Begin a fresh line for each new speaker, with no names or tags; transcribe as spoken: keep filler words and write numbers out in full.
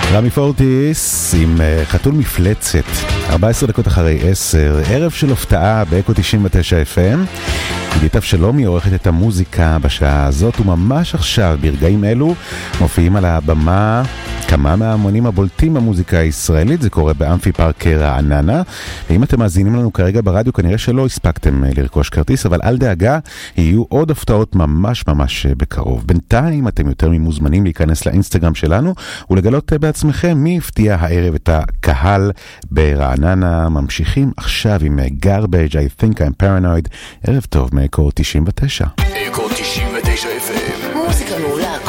רמי פורטיס עם חתול מפלצת, ארבע עשרה דקות אחרי עשר, ערב של הפתעה באקו תשעים ותשע אף אם. עידית אבשלומי עורכת את המוזיקה בשעה הזאת, וממש עכשיו ברגעים אלו מופיעים על הבמה כמה מהאמנים הבולטים במוזיקה הישראלית. זה קורה באמפי פארק רעננה, ואם אתם מאזינים לנו כרגע ברדיו כנראה שלא הספקתם לרכוש כרטיס, אבל אל דאגה, יהיו עוד הפתעות ממש ממש בקרוב. בינתיים אתם יותר ממוזמנים להיכנס לאינסטגרם שלנו ולגלות בעצמכם מי הפתיע הערב את הקהל ברעננה. ממשיכים עכשיו עם Garbage, I think I'm paranoid. ערב טוב מאקו תשעים ותשע.
אקו תשעים ותשע אף אם. מוזיקה מעולה.